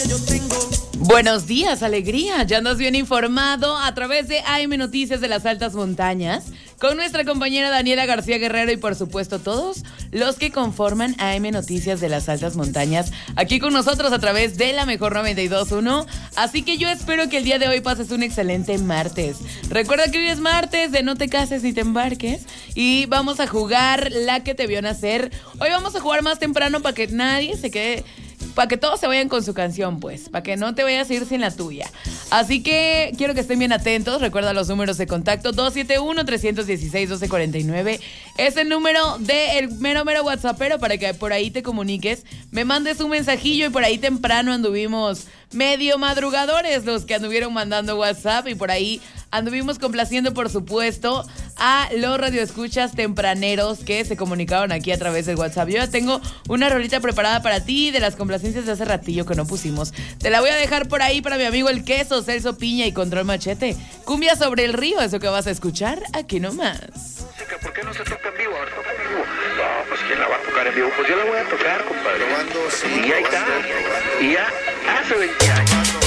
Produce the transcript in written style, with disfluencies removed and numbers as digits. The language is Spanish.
Buenos días, alegría. Ya andas bien informado a través de AM Noticias de las Altas Montañas con nuestra compañera Daniela García Guerrero y por supuesto todos los que conforman AM Noticias de las Altas Montañas aquí con nosotros a través de la mejor 92.1. Así que yo espero que el día de hoy pases un excelente martes. Recuerda que hoy es martes de no te cases ni te embarques y vamos a jugar la que te vio nacer. Hoy vamos a jugar más temprano para que nadie se quede... Para que todos se vayan con su canción, pues. Para que no te vayas a ir sin la tuya. Así que quiero que estén bien atentos. Recuerda los números de contacto. 271-316-1249. Es el número del mero WhatsAppero para que por ahí te comuniques. Me mandes un mensajillo y por ahí temprano anduvimos medio madrugadores los que anduvieron mandando WhatsApp. Y por ahí anduvimos complaciendo, por supuesto, a los radioescuchas tempraneros que se comunicaron aquí a través del WhatsApp. Yo ya tengo una rolita preparada para ti de las complacencias de hace ratillo que no pusimos. Te la voy a dejar por ahí para mi amigo El Queso, Celso Piña y Control Machete. Cumbia sobre el río, eso que vas a escuchar aquí nomás. ¿Por qué no se toca en vivo? Ahora toca en vivo. No, pues ¿quién la va a tocar en vivo? Pues yo la voy a tocar, compadre. Probando, sí, y ahí está. Y ya hace 20 años.